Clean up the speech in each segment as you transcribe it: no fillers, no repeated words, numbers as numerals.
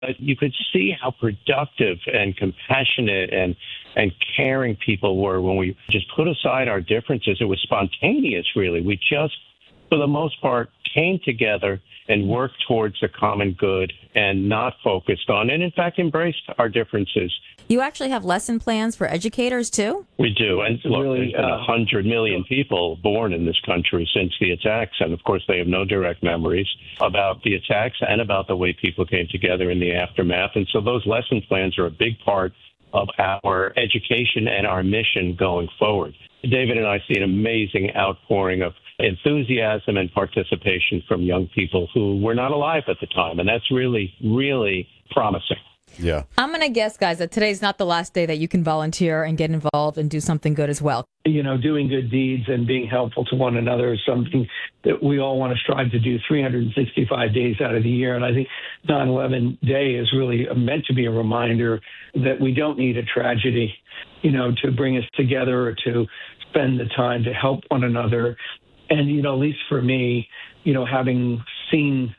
But you could see how productive and compassionate and caring people were when we just put aside our differences. It was spontaneous, really. We just, for the most part, came together and worked towards the common good and not focused on, and in fact embraced our differences. You actually have lesson plans for educators, too? We do. And look, there's been 100 million people born in this country since the attacks. And, of course, they have no direct memories about the attacks and about the way people came together in the aftermath. And so those lesson plans are a big part of our education and our mission going forward. David and I see an amazing outpouring of enthusiasm and participation from young people who were not alive at the time. And that's really, really promising. Yeah. I'm going to guess, guys, that today's not the last day that you can volunteer and get involved and do something good as well. You know, doing good deeds and being helpful to one another is something that we all want to strive to do 365 days out of the year. And I think 9/11 Day is really meant to be a reminder that we don't need a tragedy, you know, to bring us together or to spend the time to help one another. And, you know, at least for me, you know, having seen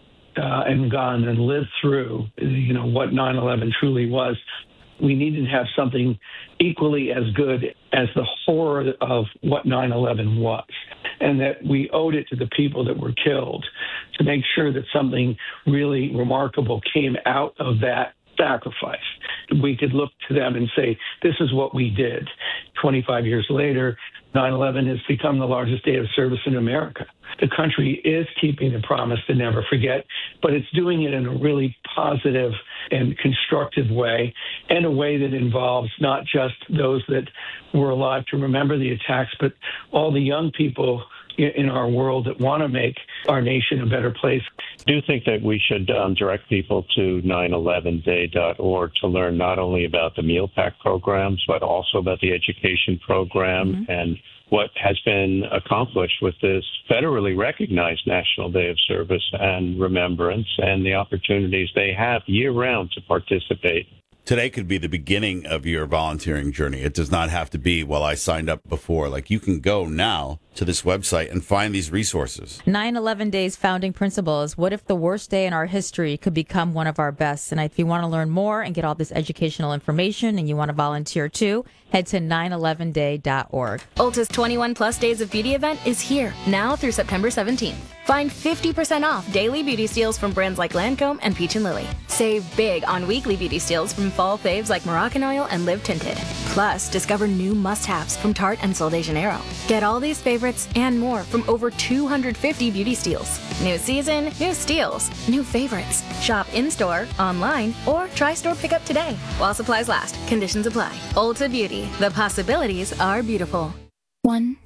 and gone and lived through, you know, what 9/11 truly was, we needed to have something equally as good as the horror of what 9/11 was, and that we owed it to the people that were killed to make sure that something really remarkable came out of that sacrifice. We could look to them and say, this is what we did. 25 years later, 9/11 has become the largest day of service in America. The country is keeping the promise to never forget, but it's doing it in a really positive and constructive way, and a way that involves not just those that were alive to remember the attacks, but all the young people in our world that want to make our nation a better place. I do think that we should direct people to 911day.org to learn not only about the meal pack programs, but also about the education program and what has been accomplished with this federally recognized National Day of Service and Remembrance, and the opportunities they have year-round to participate. Today could be the beginning of your volunteering journey. It does not have to be, well, I signed up before. Like, you can go now to this website and find these resources. 9/11 Day's founding principle is, what if the worst day in our history could become one of our best? And if you want to learn more and get all this educational information and you want to volunteer too, head to 911day.org. Ulta's 21 Plus Days of Beauty event is here now through September 17th. Find 50% off daily beauty steals from brands like Lancome and Peach & Lily. Save big on weekly beauty steals from fall faves like Moroccan Oil and Live Tinted. Plus, discover new must-haves from Tarte and Sol de Janeiro. Get all these favorites and more from over 250 beauty steals. New season, new steals, new favorites. Shop in-store, online, or try store pickup today. While supplies last, conditions apply. Ulta Beauty. The possibilities are beautiful. 1